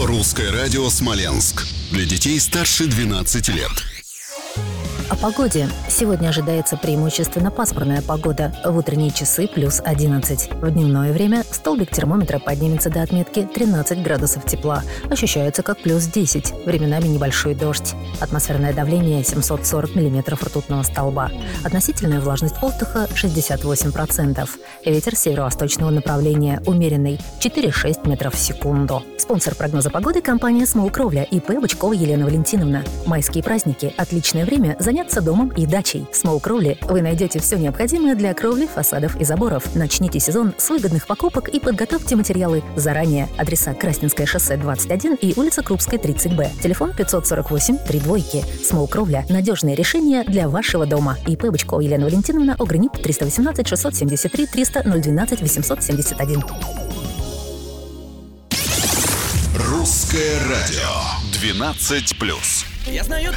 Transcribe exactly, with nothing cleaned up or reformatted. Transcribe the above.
Русское радио «Смоленск». Для детей старше двенадцати лет. О погоде. Сегодня ожидается преимущественно пасмурная погода. В утренние часы плюс одиннадцать. В дневное время столбик термометра поднимется до отметки тринадцать градусов тепла. Ощущается как плюс десять. Временами небольшой дождь. Атмосферное давление семьсот сорок миллиметров ртутного столба. Относительная влажность воздуха шестьдесят восемь процентов. Ветер северо-восточного направления умеренный четыре-шесть метров в секунду. Спонсор прогноза погоды — компания «Смол Кровля» и пэ Бычкова Елена Валентиновна. Майские праздники – отличное время заняться домом и дачей. В «Смол Кровле» вы найдете все необходимое для кровли, фасадов и заборов. Начните сезон с выгодных покупок и подготовьте материалы заранее. Адреса: Красненское шоссе двадцать один и улица Крупская тридцать бэ. Телефон пятьсот сорок восемь три двойки. «Смол Кровля» – надежное решение для вашего дома. и пэ Бычкова Елена Валентиновна, ОГРНИП триста восемнадцать шестьсот семьдесят три триста ноль двенадцать восемьсот семьдесят один. Русское радио двенадцать плюс. Я знаю